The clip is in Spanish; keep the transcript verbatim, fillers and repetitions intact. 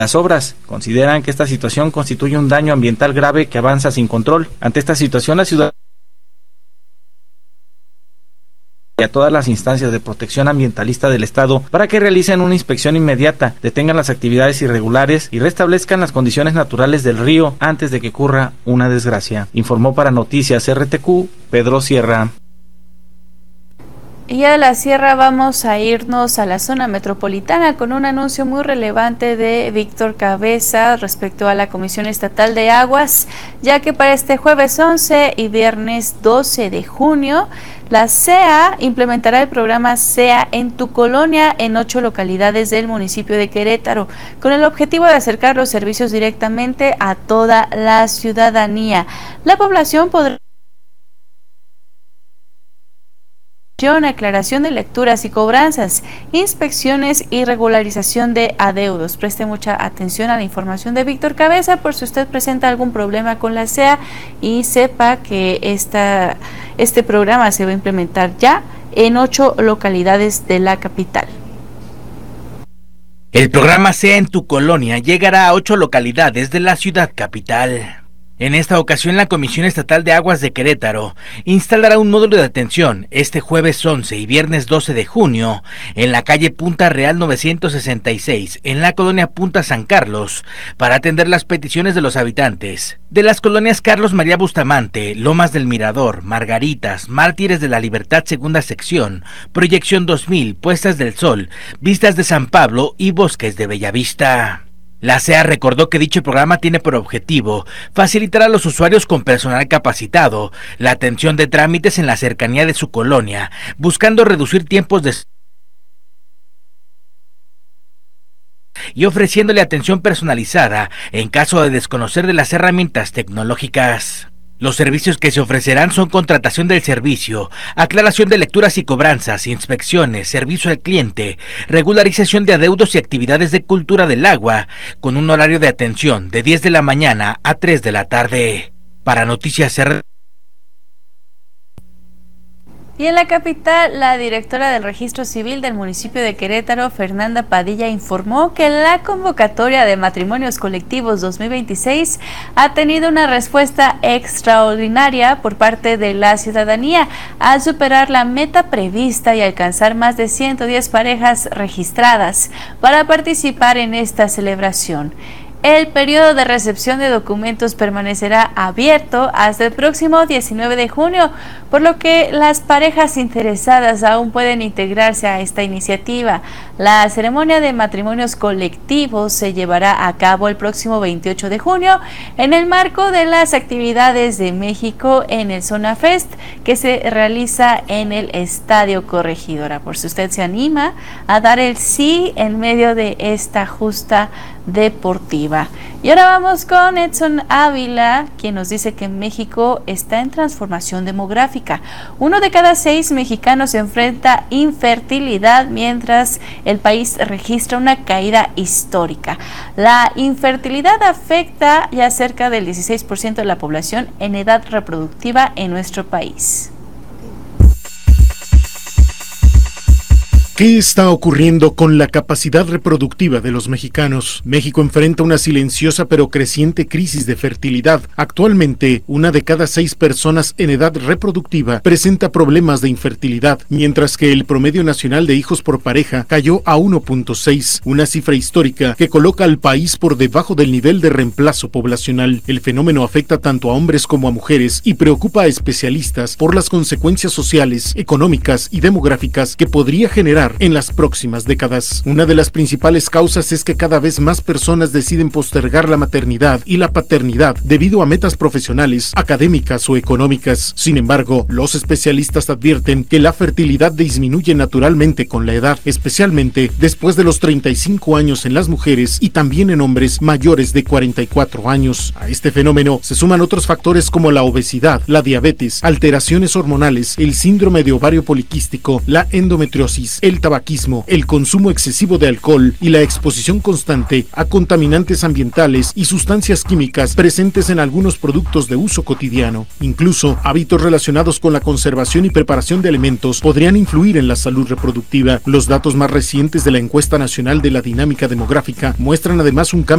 las obras. Consideran que esta situación constituye un daño ambiental grave que avanza sin control. Ante esta situación, la ciudad y a todas las instancias de protección ambientalista del Estado para que realicen una inspección inmediata, detengan las actividades irregulares y restablezcan las condiciones naturales del río antes de que ocurra una desgracia. Informó para Noticias R T Q, Pedro Sierra. Y a la sierra vamos a irnos a la zona metropolitana con un anuncio muy relevante de Víctor Cabeza respecto a la Comisión Estatal de Aguas, ya que para este jueves once y viernes doce de junio, la C E A implementará el programa C E A en tu colonia en ocho localidades del municipio de Querétaro, con el objetivo de acercar los servicios directamente a toda la ciudadanía. La población podrá aclaración de lecturas y cobranzas, inspecciones y regularización de adeudos. Preste mucha atención a la información de Víctor Cabeza por si usted presenta algún problema con la C E A y sepa que esta, este programa se va a implementar ya en ocho localidades de la capital. El programa C E A en tu colonia llegará a ocho localidades de la ciudad capital. En esta ocasión, la Comisión Estatal de Aguas de Querétaro instalará un módulo de atención este jueves once y viernes doce de junio en la calle Punta Real novecientos sesenta y seis, en la colonia Punta San Carlos, para atender las peticiones de los habitantes de las colonias Carlos María Bustamante, Lomas del Mirador, Margaritas, Mártires de la Libertad segunda sección, Proyección dos mil, Puestas del Sol, Vistas de San Pablo y Bosques de Bellavista. La C E A recordó que dicho programa tiene por objetivo facilitar a los usuarios con personal capacitado la atención de trámites en la cercanía de su colonia, buscando reducir tiempos de y ofreciéndole atención personalizada en caso de desconocer de las herramientas tecnológicas. Los servicios que se ofrecerán son contratación del servicio, aclaración de lecturas y cobranzas, inspecciones, servicio al cliente, regularización de adeudos y actividades de cultura del agua, con un horario de atención de diez de la mañana a tres de la tarde. Para Noticias R. Y en la capital, la directora del Registro Civil del municipio de Querétaro, Fernanda Padilla, informó que la convocatoria de matrimonios colectivos dos mil veintiséis ha tenido una respuesta extraordinaria por parte de la ciudadanía al superar la meta prevista y alcanzar más de ciento diez parejas registradas para participar en esta celebración. El periodo de recepción de documentos permanecerá abierto hasta el próximo diecinueve de junio, por lo que las parejas interesadas aún pueden integrarse a esta iniciativa. La ceremonia de matrimonios colectivos se llevará a cabo el próximo veintiocho de junio en el marco de las actividades de México en el Zona Fest, que se realiza en el Estadio Corregidora. Por si usted se anima a dar el sí en medio de esta justa deportiva. Y ahora vamos con Edson Ávila, quien nos dice que México está en transformación demográfica. Uno de cada seis mexicanos enfrenta infertilidad, mientras el país registra una caída histórica. La infertilidad afecta ya cerca del dieciséis por ciento de la población en edad reproductiva en nuestro país. ¿Qué está ocurriendo con la capacidad reproductiva de los mexicanos? México enfrenta una silenciosa pero creciente crisis de fertilidad. Actualmente, una de cada seis personas en edad reproductiva presenta problemas de infertilidad, mientras que el promedio nacional de hijos por pareja cayó a uno punto seis, una cifra histórica que coloca al país por debajo del nivel de reemplazo poblacional. El fenómeno afecta tanto a hombres como a mujeres y preocupa a especialistas por las consecuencias sociales, económicas y demográficas que podría generar en las próximas décadas. Una de las principales causas es que cada vez más personas deciden postergar la maternidad y la paternidad debido a metas profesionales, académicas o económicas. Sin embargo, los especialistas advierten que la fertilidad disminuye naturalmente con la edad, especialmente después de los treinta y cinco años en las mujeres y también en hombres mayores de cuarenta y cuatro años. A este fenómeno se suman otros factores como la obesidad, la diabetes, alteraciones hormonales, el síndrome de ovario poliquístico, la endometriosis, el el tabaquismo, el consumo excesivo de alcohol y la exposición constante a contaminantes ambientales y sustancias químicas presentes en algunos productos de uso cotidiano. Incluso, hábitos relacionados con la conservación y preparación de alimentos podrían influir en la salud reproductiva. Los datos más recientes de la Encuesta Nacional de la Dinámica Demográfica muestran además un cambio